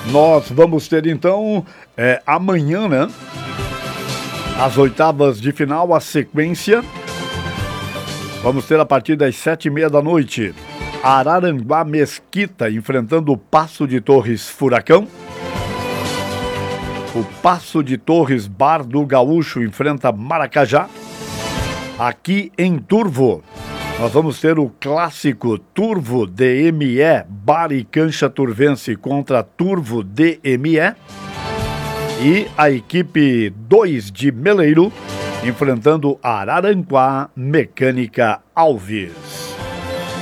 Nós vamos ter então amanhã, né? As oitavas de final, a sequência. Vamos ter a partir das 7h30 da noite. Araranguá Mesquita enfrentando o Passo de Torres Furacão. O Passo de Torres Bar do Gaúcho enfrenta Maracajá. Aqui em Turvo, nós vamos ter o clássico Turvo DME Bar e Cancha Turvense contra Turvo DME. E a equipe 2 de Meleiro enfrentando Araranguá Mecânica Alves.